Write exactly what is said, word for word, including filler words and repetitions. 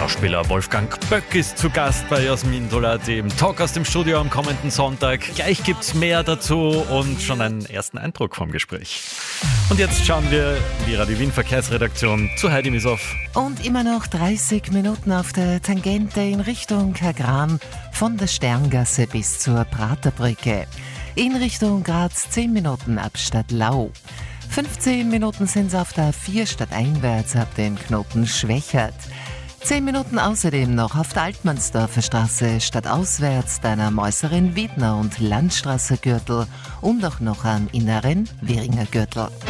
Schauspieler Wolfgang Böck ist zu Gast bei Jasmin Dolat im Talk aus dem Studio am kommenden Sonntag. Gleich gibt's mehr dazu und schon einen ersten Eindruck vom Gespräch. Und jetzt schauen wir in die Radio Wien Verkehrsredaktion zu Heidi Misoff. Und immer noch dreißig Minuten auf der Tangente in Richtung Kagran von der Sterngasse bis zur Praterbrücke. In Richtung Graz zehn Minuten ab Stadtlau. fünfzehn Minuten sind es auf der A vier stadteinwärts ab den Knoten Schwächert. zehn Minuten außerdem noch auf der Altmannsdorfer Straße stadtauswärts deiner Mäuserin Wiedner und Landstraße Gürtel und auch noch am inneren Wieringer Gürtel.